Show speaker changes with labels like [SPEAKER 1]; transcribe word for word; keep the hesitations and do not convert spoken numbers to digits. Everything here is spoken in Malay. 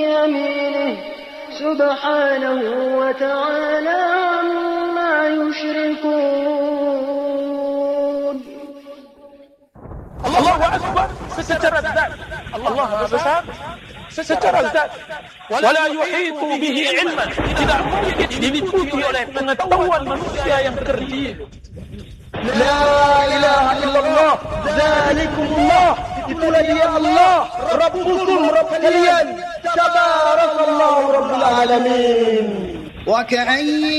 [SPEAKER 1] يمينه سبحانه وتعالى عما يشركون.
[SPEAKER 2] الله أكبر. سترى الذات. الله besar secara zat, wala yuhitu bihi ilman, tidak mungkin diliputi oleh pengetahuan manusia yang terdiri.
[SPEAKER 3] La ilaha illallah, zalikumullah, itulah dia Allah, Rabbukum, Rabb kalian, tabarakallahu rabbul alamin.
[SPEAKER 4] وكأي